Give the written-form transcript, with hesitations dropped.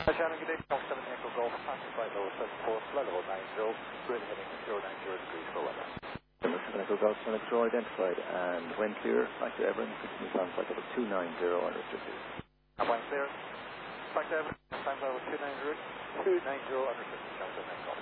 Shannon, good day. Golf 7 Echo Golf, passing by low 74, flight level 90, grid heading 090 degrees for weather. 7 Echo Golf, 7 Echo identified, and when clear, back to Everton, continue on flight level 290 unrestricted. When clear, back to Everton, time level 290 unrestricted, Golf 7 Echo Golf.